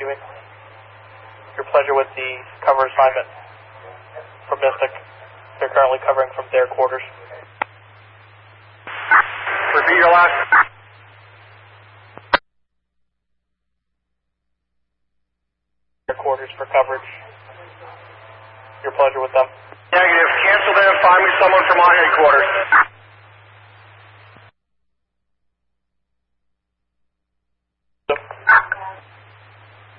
rescuing. Your pleasure with the cover assignment from Mystic. They're currently covering from their quarters. Repeat your last. Their quarters for coverage. Your pleasure with them. Negative. Cancel them. Find me someone from our headquarters.